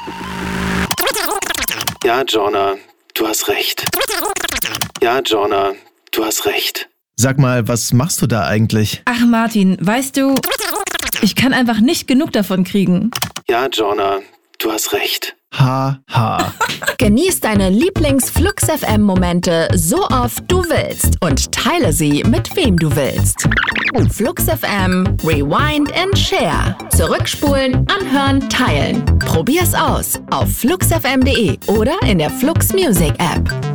Ja, Jonah, du hast recht. Ja, Jonah, du hast recht. Sag mal, was machst du da eigentlich? Ach Martin, weißt du, ich kann einfach nicht genug davon kriegen. Ja, Jonah, du hast recht. Ha. Genieß deine Lieblings-Flux-FM-Momente so oft du willst und teile sie mit wem du willst. Flux FM, Rewind and Share. Zurückspulen, anhören, teilen. Probier's aus auf fluxfm.de oder in der Flux Music App.